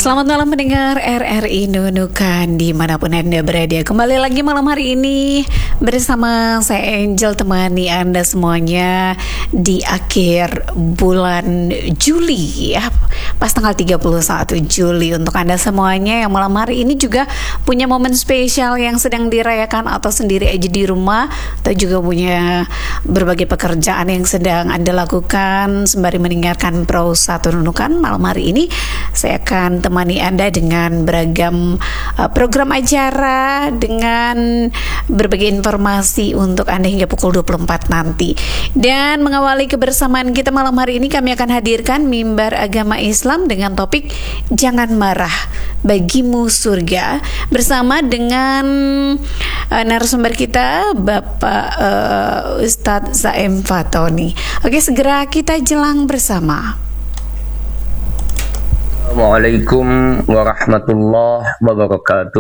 Selamat malam pendengar RRI Nunukan dimanapun Anda berada. Kembali lagi malam hari ini bersama saya Angel, temani Anda semuanya di akhir bulan Juli ya, pas tanggal 31 Juli. Untuk Anda semuanya yang malam hari ini juga punya momen spesial yang sedang dirayakan atau sendiri aja di rumah, atau juga punya berbagai pekerjaan yang sedang Anda lakukan sembari mendengarkan Pro 1 Nunukan, malam hari ini saya akan temani Anda dengan beragam program acara, dengan berbagai informasi untuk Anda hingga pukul 24 nanti. Dan mengawali kebersamaan kita malam hari ini, kami akan hadirkan Mimbar Agama Islam dengan topik Jangan Marah, Bagimu Surga, bersama dengan narasumber kita Bapak Ustadz Zaim Fatoni. Oke, segera kita jelang bersama. Assalamualaikum warahmatullahi wabarakatuh.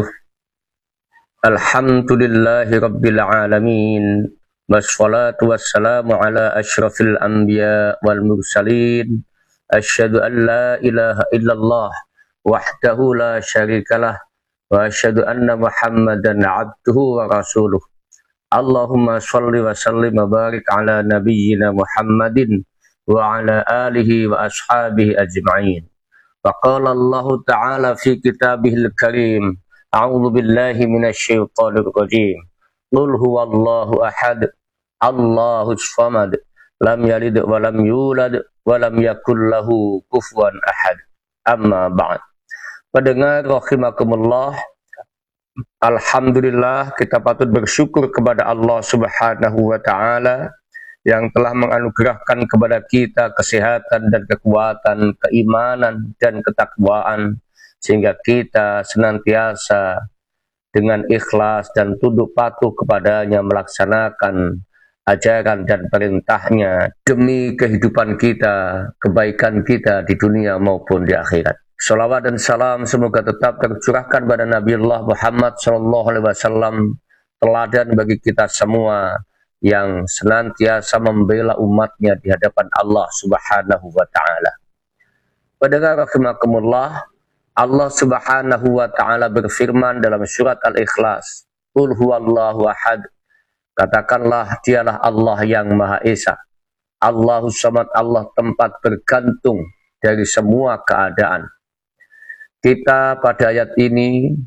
Alhamdulillahi rabbil alamin. Wassalatu wassalamu ala asyrafil anbiya wal mursalin. Asyhadu an la ilaha illallah wahdahu la syarikalah wa asyhadu anna Muhammadan abduhu wa rasuluh. Allahumma shalli wa sallim wa barik ala nabiyyina Muhammadin wa ala alihi wa ashabihi ajma'in. Faqala Allah Ta'ala fi kitabihil karim, a'udzu billahi minasyaitonir rajim. Qul huwallahu ahad, Allahus samad, lam yalid wa lam yulad wa lam yakul lahu kufuwan ahad. Amma ba'd. Pendengar rahimakumullah, alhamdulillah kita patut bersyukur kepada Allah Subhanahu wa taala yang telah menganugerahkan kepada kita kesehatan dan kekuatan, keimanan dan ketakwaan, sehingga kita senantiasa dengan ikhlas dan tunduk patuh kepadanya melaksanakan ajaran dan perintahnya demi kehidupan kita, kebaikan kita di dunia maupun di akhirat. Salawat dan salam semoga tetap tercurahkan pada Nabiullah Muhammad SAW, teladan bagi kita semua yang senantiasa membela umatnya di hadapan Allah Subhanahu wa ta'ala. Pendengar rahimakumullah, Allah Subhanahu wa ta'ala berfirman dalam surat Al-Ikhlas, Qul huwallahu ahad, katakanlah dialah Allah yang Maha Esa, Allahus samad, Allah tempat bergantung dari semua keadaan. Kita pada ayat ini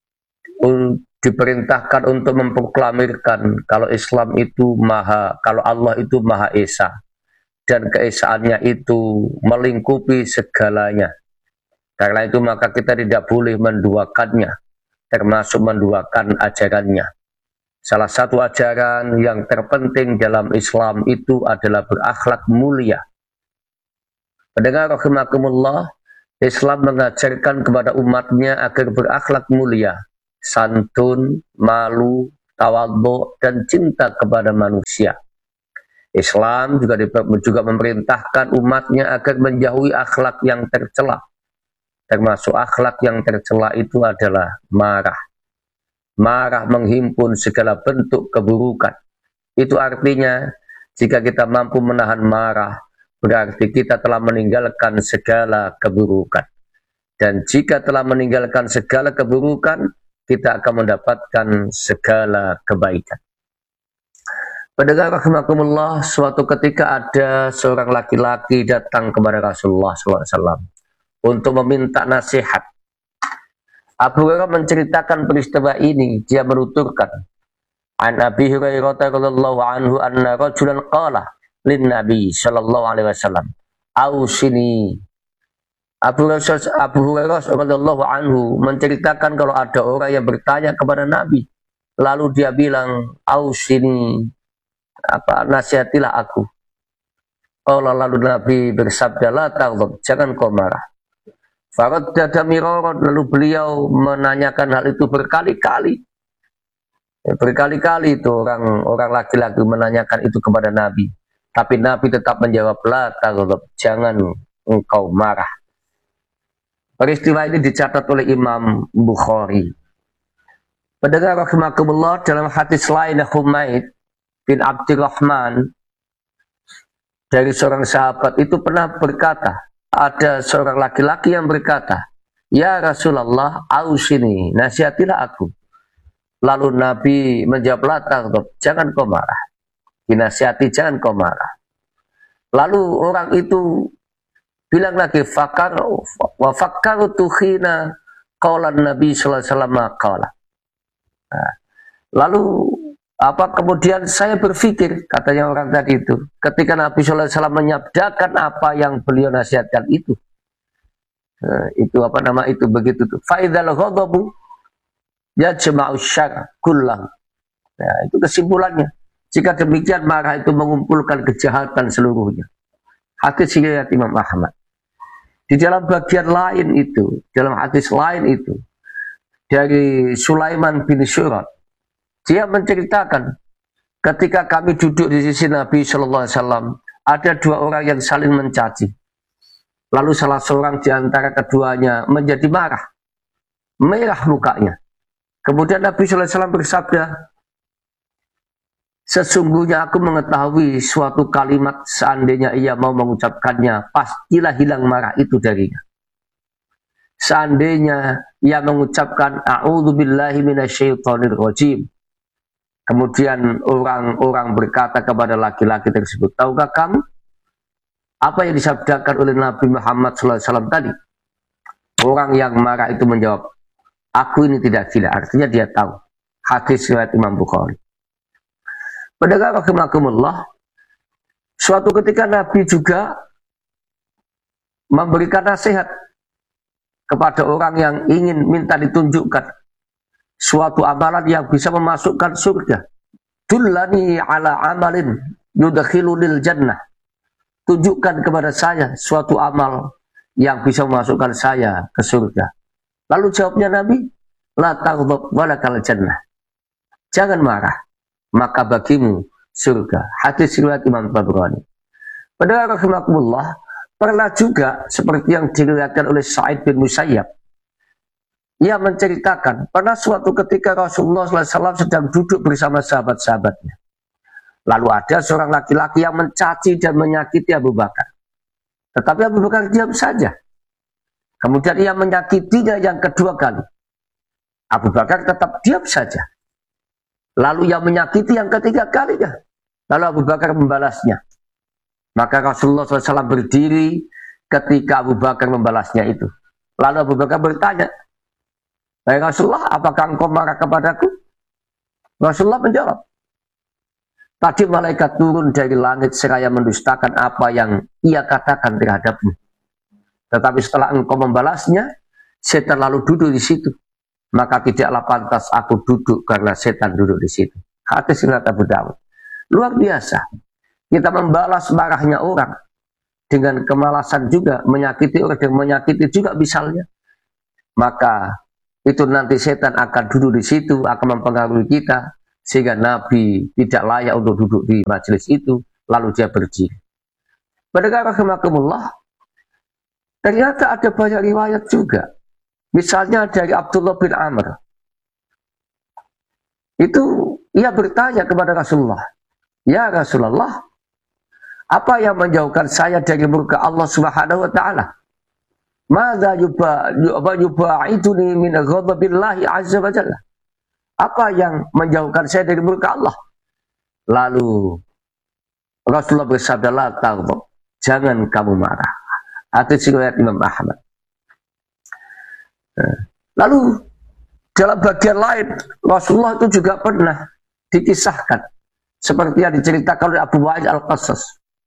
diperintahkan untuk memproklamirkan kalau Islam itu kalau Allah itu Maha Esa, dan keesaannya itu melingkupi segalanya. Karena itu maka kita tidak boleh menduakannya, termasuk menduakan ajarannya. Salah satu ajaran yang terpenting dalam Islam itu adalah berakhlak mulia. Pendengar rahimakumullah, Islam mengajarkan kepada umatnya agar berakhlak mulia, santun, malu, tawadhu, dan cinta kepada manusia. Islam juga memerintahkan umatnya agar menjauhi akhlak yang tercela. Termasuk akhlak yang tercela itu adalah marah. Marah menghimpun segala bentuk keburukan. Itu artinya jika kita mampu menahan marah, berarti kita telah meninggalkan segala keburukan. Dan jika telah meninggalkan segala keburukan, kita akan mendapatkan segala kebaikan. Pendengar rahimakumullah, suatu ketika ada seorang laki-laki datang kepada Rasulullah SAW untuk meminta nasihat. Abu Hurairah menceritakan peristiwa ini. Dia menuturkan, An Abi Hurairah radhiyallahu anhu anna rajulan qala lin Nabi sallallahu alaihi wasallam, Ausini. Abu Hurairah radhiyallahu anhu menceritakan kalau ada orang yang bertanya kepada Nabi, lalu dia bilang, Ausini, nasihatilah aku. Lalu Nabi bersabda, la taghdab, jangan kau marah. Faraddada miraran, lalu beliau menanyakan hal itu berkali-kali. Berkali-kali itu orang laki-laki menanyakan itu kepada Nabi. Tapi Nabi tetap menjawab, la taghdab, jangan engkau marah. Peristiwa ini dicatat oleh Imam Bukhari. Pendengar rahimakumullah, dalam hadis lain Humaid bin Abdurrahman dari seorang sahabat itu pernah berkata, ada seorang laki-laki yang berkata, Ya Rasulullah, ausini, nasihatilah aku. Lalu Nabi menjawab, la taghdab, jangan kau marah. Dinasihati, jangan kau marah. Lalu orang itu bilang lagi, wa fakkartu khina qaulan Nabi sallallahu alaihi wasallam qala. Lalu kemudian saya berpikir, katanya orang tadi itu, ketika Nabi sallallahu alaihi wasallam menyabdakan apa yang beliau nasihatkan itu. Itu begitu tuh. Fa idzal ghadabu yajma'u syarr kullahu. Ya, itu kesimpulannya. Jika demikian marah itu mengumpulkan kejahatan seluruhnya. Hadis riwayat Imam Ahmad. Di dalam bagian lain itu, dalam hadis lain itu, dari Sulaiman bin Syurat, dia menceritakan ketika kami duduk di sisi Nabi Shallallahu Alaihi Wasallam, ada dua orang yang saling mencaci. Lalu salah seorang di antara keduanya menjadi marah, merah mukanya. Kemudian Nabi Shallallahu Alaihi Wasallam bersabda, sesungguhnya aku mengetahui suatu kalimat seandainya ia mau mengucapkannya, pastilah hilang marah itu darinya. Seandainya ia mengucapkan a'udzubillahi minasyaitonir rajim. Kemudian orang-orang berkata kepada laki-laki tersebut, tahukah kamu apa yang disabdakan oleh Nabi Muhammad SAW tadi? Orang yang marah itu menjawab, aku ini tidak gila. Artinya dia tahu. Hadis riwayat Imam Bukhari. Pendengar rahimakumullah, suatu ketika Nabi juga memberikan nasihat kepada orang yang ingin minta ditunjukkan suatu amalan yang bisa memasukkan surga. Dullani ala amalin yudkhilunil jannah. Tunjukkan kepada saya suatu amal yang bisa memasukkan saya ke surga. Lalu jawabnya Nabi, la taghdab walakal jannah. Jangan marah, maka bagimu surga. Hadis riwayat Imam Tabrani. Pendengar rahimakumullah, pernah juga seperti yang diriwayatkan oleh Sa'id bin Musayyab. Ia menceritakan, pernah suatu ketika Rasulullah SAW sedang duduk bersama sahabat-sahabatnya. Lalu ada seorang laki-laki yang mencaci dan menyakiti Abu Bakar. Tetapi Abu Bakar diam saja. Kemudian ia menyakitinya yang kedua kali. Abu Bakar tetap diam saja. Lalu ia menyakiti yang ketiga kalinya. Lalu Abu Bakar membalasnya. Maka Rasulullah SAW berdiri ketika Abu Bakar membalasnya itu. Lalu Abu Bakar bertanya, "Hai Rasulullah, apakah engkau marah kepadaku?" Rasulullah menjawab, "Tadi malaikat turun dari langit seraya mendustakan apa yang ia katakan terhadapmu. Tetapi setelah engkau membalasnya, setan lalu duduk di situ. Maka tidaklah pantas aku duduk karena setan duduk di situ." Hadis riwayat Abu Dawud. Luar biasa. Kita membalas marahnya orang dengan kemalasan juga, menyakiti orang dan menyakiti juga misalnya. Maka itu nanti setan akan duduk di situ, akan mempengaruhi kita. Sehingga Nabi tidak layak untuk duduk di majelis itu, lalu dia berdiri. Pendengar rahimakumullah, ternyata ada banyak riwayat juga. Misalnya dari Abdullah bin Amr. Itu ia bertanya kepada Rasulullah, "Ya Rasulullah, apa yang menjauhkan saya dari murka Allah Subhanahu wa taala? Madza yuba'iduni min ghadabillahi azza wa jalla?" Apa yang menjauhkan saya dari murka Allah? Lalu Rasulullah bersabda, la taghdab, jangan kamu marah. Hadis riwayat Imam Ahmad. Lalu dalam bagian lain Rasulullah itu juga pernah dikisahkan seperti yang diceritakan oleh Abu Wa'il Al-Qasas.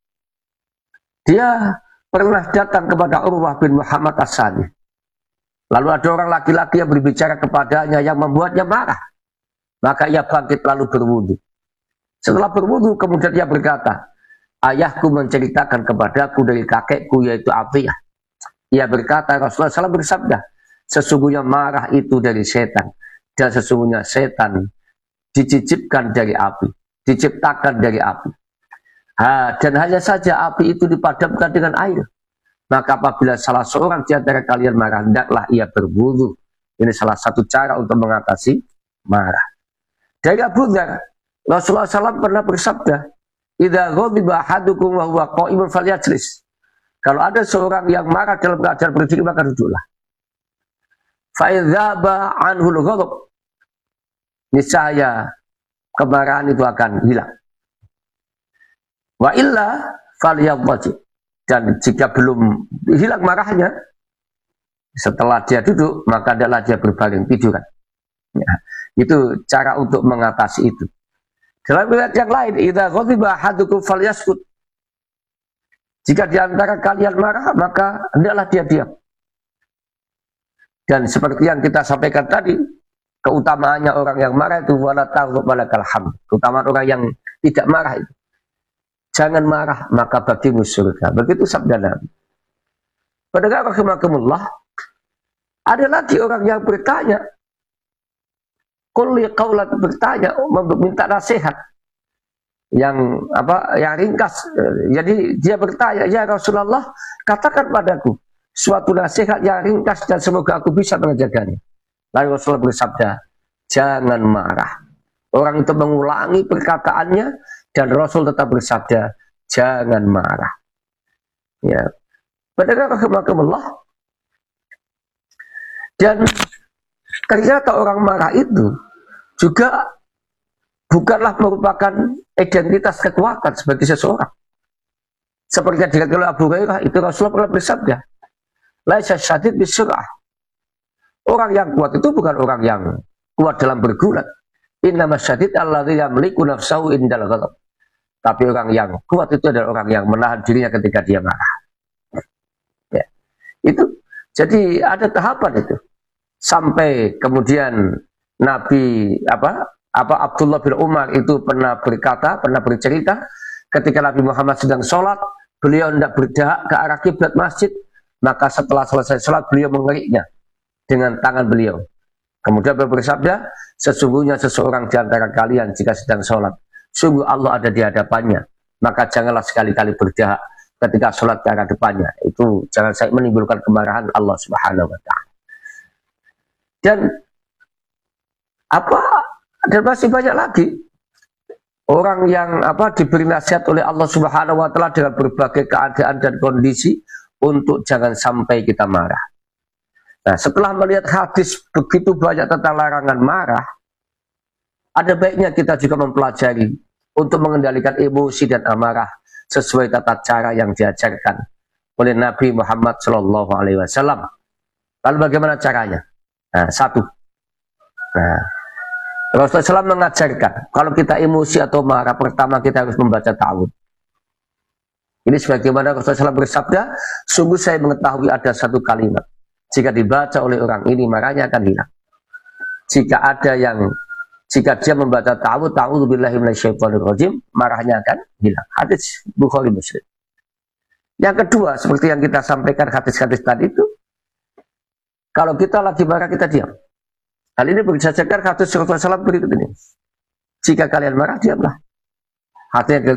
Dia pernah datang kepada Urwah bin Muhammad As-Sani. Lalu ada orang laki-laki yang berbicara kepadanya yang membuatnya marah. Maka ia bangkit lalu berwudu. Setelah berwudu kemudian ia berkata, ayahku menceritakan kepadaku dari kakekku yaitu Atiyah. Ia berkata, Rasulullah SAW bersabda, sesungguhnya marah itu dari setan. Dan sesungguhnya setan dicicipkan dari api. Diciptakan dari api. Dan hanya saja api itu dipadamkan dengan air. Maka apabila salah seorang di antara kalian marah, hendaklah ia berwudu. Ini salah satu cara untuk mengatasi marah. Dari Abu Dzar, Rasulullah SAW pernah bersabda, "Idza ghadiba ahadukum wa huwa qa'imun falyajlis." Kalau ada seorang yang marah dalam keadaan berdiri, maka duduklah. fa idzaba anhul ghadab, niscaya kemarahan itu akan hilang. Wa illa falyadhaji, dan jika belum hilang marahnya setelah dia duduk, maka adalah dia berbaring tiduran. Ya, itu cara untuk mengatasi itu. Dalam riwayat yang lain, idza ghadiba ahadukum falyaskut, jika di antara kalian marah, maka hendaklah dia diam. Dan seperti yang kita sampaikan tadi, keutamaannya orang yang marah itu wala taghdab walakal hamd. Keutamaan orang yang tidak marah itu, jangan marah maka bagimu surga. Begitu sabda Nabi. Pendengar rahimakumullah, ada lagi orang yang bertanya, kulli qaulan, bertanya, meminta nasihat yang ringkas. Jadi dia bertanya, ya Rasulullah, katakan padaku suatu nasihat yang ringkas dan semoga aku bisa mengerjakannya. Lalu Rasulullah bersabda, jangan marah. Orang itu mengulangi perkataannya dan Rasul tetap bersabda, jangan marah. Ya, pendengar rahimakumullah. Dan ternyata orang marah itu juga bukanlah merupakan identitas kekuatan sebagai seseorang. Seperti yang dikatakan oleh Abu Hurairah, itu Rasulullah pernah bersabda, laisa syadid bisur'ah. Orang yang kuat itu bukan orang yang kuat dalam bergulat. Innama syadid alladzi yamliku nafsahu indal ghadab. Tapi orang yang kuat itu adalah orang yang menahan dirinya ketika dia marah. Ya. Itu. Jadi ada tahapan itu. Sampai kemudian Nabi Abdullah bin Umar itu pernah bercerita ketika Nabi Muhammad sedang sholat, beliau hendak berdahak ke arah kiblat masjid, maka setelah selesai sholat beliau mengeriknya dengan tangan beliau. Kemudian beliau bersabda, sesungguhnya seseorang di antara kalian jika sedang sholat, sungguh Allah ada di hadapannya, maka janganlah sekali-kali berdahak ketika sholat ke arah depannya. Itu jangan sampai menimbulkan kemarahan Allah Subhanahu wa Ta'ala. Dan masih banyak lagi orang yang diberi nasihat oleh Allah Subhanahu wa Ta'ala dengan berbagai keadaan dan kondisi untuk jangan sampai kita marah. Nah, setelah melihat hadis begitu banyak tentang larangan marah, ada baiknya kita juga mempelajari untuk mengendalikan emosi dan amarah sesuai tata cara yang diajarkan oleh Nabi Muhammad SAW. Lalu bagaimana caranya? Nah, satu. Nah, Rasulullah SAW mengajarkan, kalau kita emosi atau marah, pertama kita harus membaca ta'awudz. Ini sebagaimana Rasulullah SAW bersabda, sungguh saya mengetahui ada satu kalimat, jika dibaca oleh orang ini, marahnya akan hilang. Jika dia membaca ta'awudz, a'udzubillahi minasyaitonirrajim, marahnya akan hilang. Hadis Bukhari Muslim. Yang kedua, seperti yang kita sampaikan hadis-hadis tadi itu, kalau kita lagi marah, kita diam. Hal ini berdasarkan hadis Rasulullah SAW berikut ini. Jika kalian marah, diamlah. Artinya